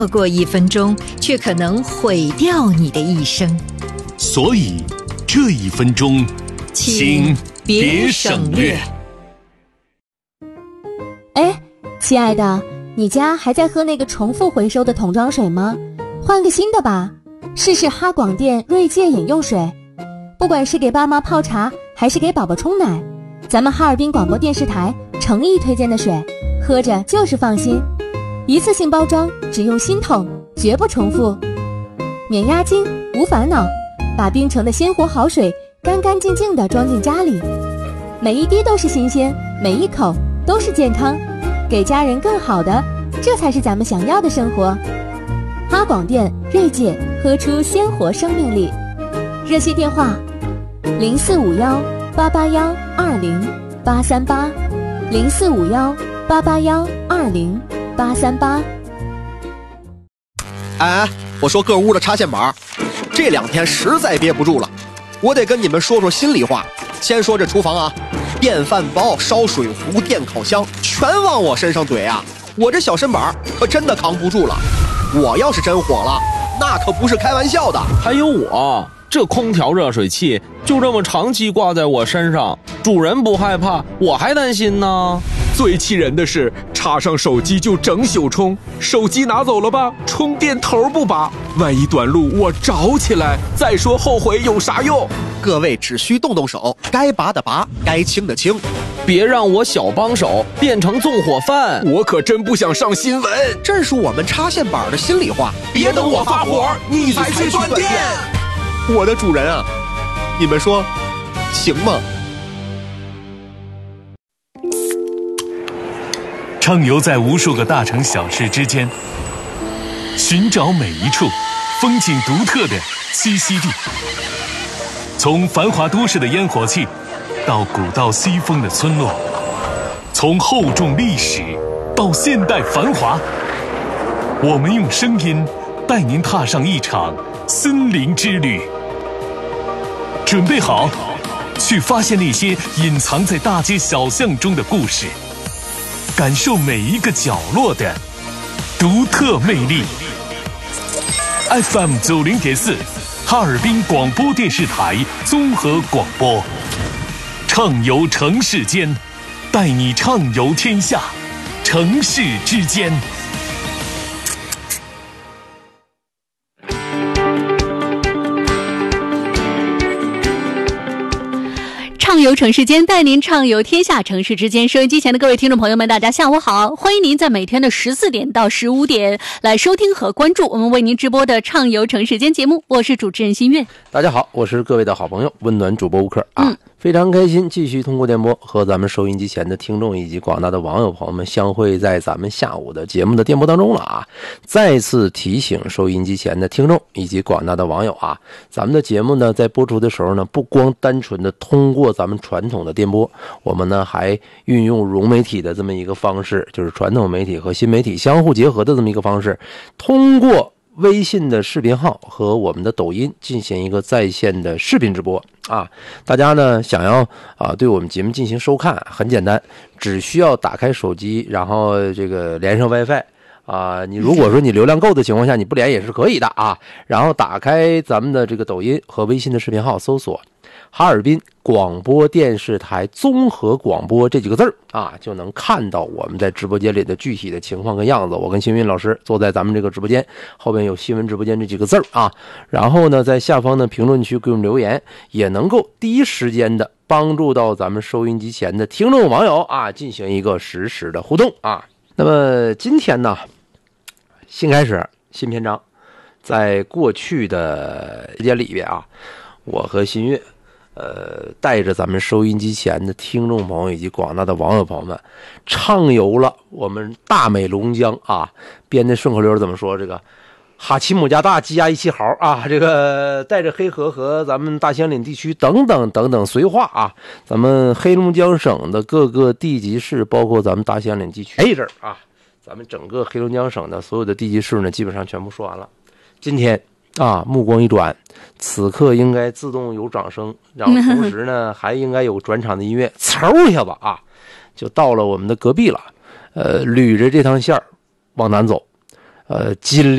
错过1分钟，却可能毁掉你的一生。 所以这1分钟，请别省略。 哎，亲爱的，你家还在喝那个重复回收的桶装水吗？换个新的吧，试试哈广电锐界饮用水。不管是给爸妈泡茶，还是给宝宝冲奶，咱们哈尔滨广播电视台诚意推荐的水，喝着就是放心。一次性包装，只用新桶，绝不重复，免押金，无烦恼，把冰城的鲜活好水干干净净地装进家里，每一滴都是新鲜，每一口都是健康，给家人更好的，这才是咱们想要的生活。哈广电锐界，喝出鲜活生命力。热线电话0451-881-20838，0451-881-20838。 哎，我说各屋的插线板，这2天实在憋不住了，我得跟你们说说心里话。先说这厨房啊，电饭煲、烧水壶、电烤箱全往我身上怼啊，我这小身板可真的扛不住了。我要是真火了，那可不是开玩笑的。 还有我这空调热水器就这么长期挂在我身上，主人不害怕，我还担心呢。 最气人的是，插上手机就整宿充，手机拿走了吧，充电头不拔，万一短路我着起来，再说后悔有啥用？ 各位只需动动手，该拔的拔，该清的清， 别让我小帮手变成纵火犯。 我可真不想上新闻， 这是我们插线板的心里话。 别等我发火，你才去断电。 我的主人啊，你们说行吗？ 畅游在无数个大城小市之间，寻找每一处风景独特的栖息地。从繁华都市的烟火气，到古道西风的村落，从厚重历史到现代繁华，我们用声音带您踏上一场森林之旅。准备好，去发现那些隐藏在大街小巷中的故事，感受每一个角落的独特魅力。FM 90.4，哈尔滨广播电视台综合广播，畅游城市间，带你畅游天下，城市之间。 畅游城市间，带您畅游天下，城市之间。收音机前的各位听众朋友们，大家下午好，欢迎您在每天的14点到15点来收听和关注我们为您直播的畅游城市间节目，我是主持人新月。 大家好，我是各位的好朋友温暖主播吴克啊。非常开心继续通过电波和咱们收音机前的听众以及广大的网友朋友们相会在咱们下午的节目的电波当中了啊！再次提醒收音机前的听众以及广大的网友啊，咱们的节目呢在播出的时候呢，不光单纯的通过咱们传统的电波，我们呢还运用融媒体的这么一个方式，就是传统媒体和新媒体相互结合的这么一个方式，通过微信的视频号和我们的抖音进行一个在线的视频直播啊！大家呢想要对我们节目进行收看，很简单，只需要打开手机，然后这个连上 WiFi 啊。你如果说你流量够的情况下，你不连也是可以的啊。然后打开咱们的这个抖音和微信的视频号，搜索哈尔滨广播电视台综合广播这几个字啊，就能看到我们在直播间里的具体的情况跟样子。我跟新云老师坐在咱们这个直播间后边，有新闻直播间这几个字啊。然后呢，在下方的评论区给我们留言，也能够第一时间的帮助到咱们收音机前的听众网友啊，进行一个实时的互动啊。那么今天呢，新开始新篇章，在过去的时间里边啊，我和新月带着咱们收音机前的听众朋友以及广大的网友朋友们，畅游了我们大美龙江啊，编的顺口溜怎么说？这个哈奇姆加大鸡鸭一气豪啊，这个带着黑河和咱们大兴岭地区等等等等绥化啊，咱们黑龙江省的各个地级市，包括咱们大兴岭地区这儿啊，咱们整个黑龙江省的所有的地级市呢，基本上全部说完了。今天啊，目光一转，此刻应该自动有掌声，然后同时呢，还应该有转场的音乐，嗖一下子啊，就到了我们的隔壁了。捋着这趟线儿往南走， 金